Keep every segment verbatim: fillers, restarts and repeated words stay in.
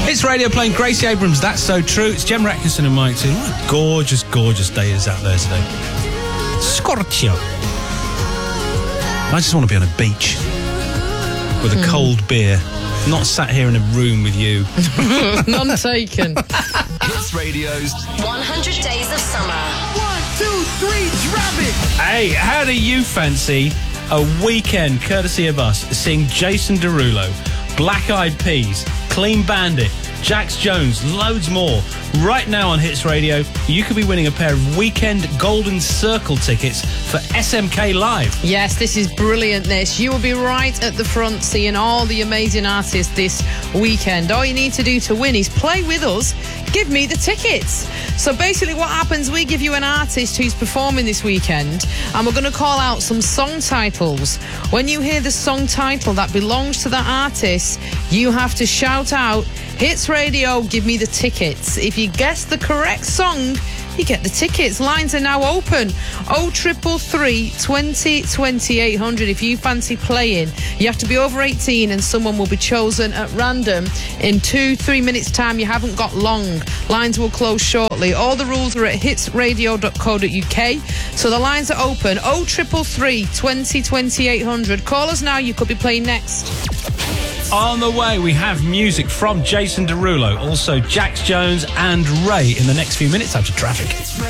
It's Radio playing Gracie Abrams, That's So True. It's Jem Atkinson and Mike T. What a gorgeous, gorgeous day is out there today. Scorchio. I just want to be on a beach with a mm. cold beer, not sat here in a room with you. None taken. Hits Radio's one hundred Days of Summer. One, two, three, drop it! Hey, how do you fancy a weekend, courtesy of us, seeing Jason Derulo, Black Eyed Peas, Clean Bandit, Jax Jones, loads more. Right now on Hits Radio, you could be winning a pair of weekend Golden Circle tickets for S M K Live. Yes, this is brilliant, this. You will be right at the front seeing all the amazing artists this weekend. All you need to do to win is play with us. Give me the tickets. So basically what happens, we give you an artist who's performing this weekend, and we're going to call out some song titles. When you hear the song title that belongs to that artist, you have to shout out, Hits Radio, give me the tickets. If you guess the correct song, you get the tickets. Lines are now open. oh triple three, twenty, twenty-eight hundred. If you fancy playing, you have to be over eighteen and someone will be chosen at random. In two, three minutes time, you haven't got long. Lines will close shortly. All the rules are at hits radio dot co dot uk. So the lines are open. oh triple three, twenty, twenty-eight hundred. Call us now. You could be playing next. On the way, we have music from Jason Derulo, also Jax Jones and Ray in the next few minutes after traffic.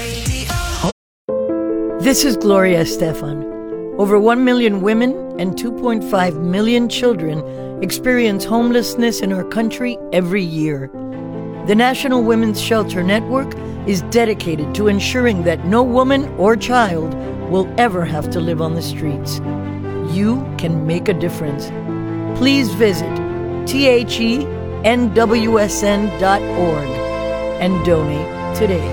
This is Gloria Estefan. Over one million women and two point five million children experience homelessness in our country every year. The National Women's Shelter Network is dedicated to ensuring that no woman or child will ever have to live on the streets. You can make a difference. Please visit T H E N W S N dot org and donate today.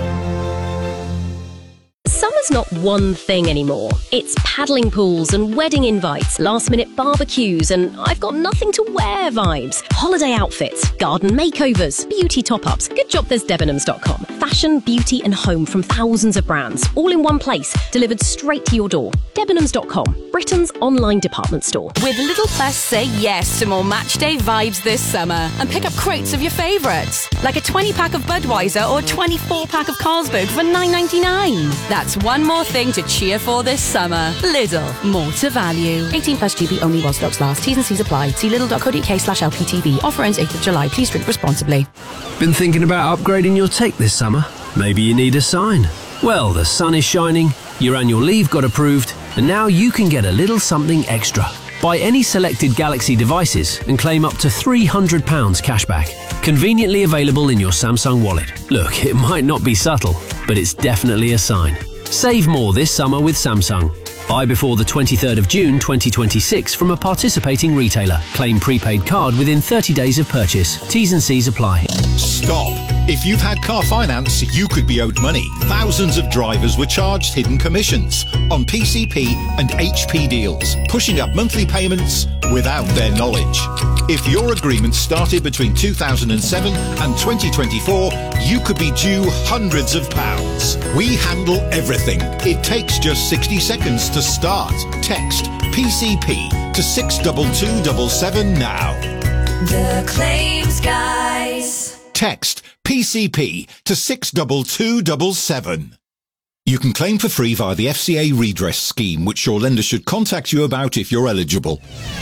Summer's not one thing anymore. It's paddling pools and wedding invites, last-minute barbecues, and I've got nothing to wear vibes. Holiday outfits, garden makeovers, beauty top-ups. Good job there's Debenhams dot com. Fashion, beauty and home from thousands of brands, all in one place, delivered straight to your door. Debenhams dot com, Britain's online department store. With Lidl Plus, say yes to more match day vibes this summer and pick up crates of your favourites, like a twenty-pack of Budweiser or a twenty-four pack of Carlsberg for nine ninety-nine. That's one more thing to cheer for this summer. Lidl, more to value. eighteen plus G B only while stocks last. T's and C's apply. See lidl dot co dot uk slash L P T V. Offer ends eighth of July. Please drink responsibly. Been thinking about upgrading your take this summer? Maybe you need a sign. Well, the sun is shining, your annual leave got approved, and now you can get a little something extra. Buy any selected Galaxy devices and claim up to three hundred pounds cashback. Conveniently available in your Samsung wallet. Look, it might not be subtle, but it's definitely a sign. Save more this summer with Samsung. Buy before the twenty-third of June twenty twenty-six from a participating retailer. Claim prepaid card within thirty days of purchase. T's and C's apply. Stop. If you've had car finance, you could be owed money. Thousands of drivers were charged hidden commissions on P C P and H P deals, pushing up monthly payments without their knowledge. If your agreement started between two thousand seven and twenty twenty-four, you could be due hundreds of pounds. We handle everything. It takes just sixty seconds to start. Text P C P to six two two seven seven now. The Claims Guys. Text P C P to six two two seven seven. You can claim for free via the F C A redress scheme, which your lender should contact you about if you're eligible.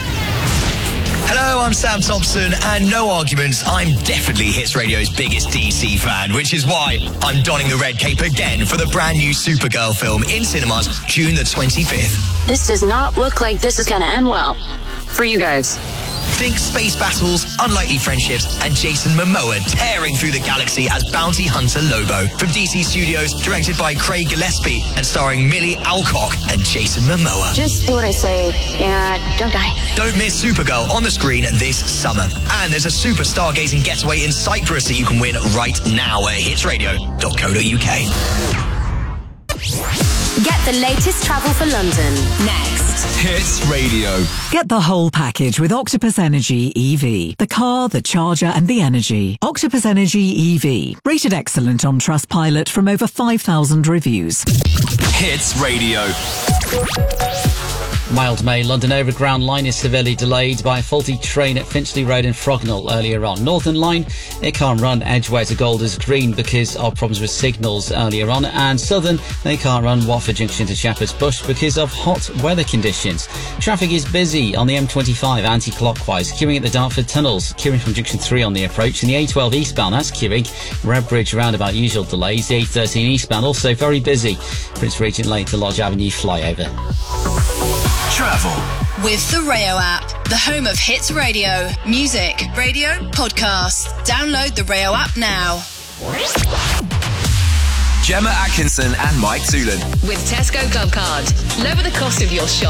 Hello, I'm Sam Thompson, and no arguments, I'm definitely Hits Radio's biggest D C fan, which is why I'm donning the red cape again for the brand new Supergirl film in cinemas June the twenty-fifth. This does not look like this is going to end well for you guys. Think space battles, unlikely friendships, and Jason Momoa tearing through the galaxy as bounty hunter Lobo. From D C Studios, directed by Craig Gillespie and starring Millie Alcock and Jason Momoa. Just do what I say and don't die. Don't miss Supergirl on the screen this summer. And there's a super stargazing getaway in Cyprus that you can win right now at hits radio dot co dot uk. Get the latest travel for London next. Hits Radio. Get the whole package with Octopus Energy E V. The car, the charger and the energy. Octopus Energy E V. Rated excellent on Trustpilot from over five thousand reviews. Hits Radio. Mild May London Overground line is severely delayed by a faulty train at Finchley Road in Frognall earlier on. Northern line, it can't run Edgware to Golders Green because of problems with signals earlier on. And Southern, they can't run Watford Junction to Shepherd's Bush because of hot weather conditions. Traffic is busy on the M twenty-five anti-clockwise, queuing at the Dartford tunnels, queuing from Junction three on the approach, and the A twelve eastbound, that's queuing. Redbridge roundabout, usual delays. The A thirteen eastbound, also very busy. Prince Regent Lane to Lodge Avenue flyover. Travel with the Rayo app, the home of hits radio, music, radio, podcasts. Download the Rayo app now. Gemma Atkinson and Mike Toolan with Tesco Club Card. Lower the cost of your shop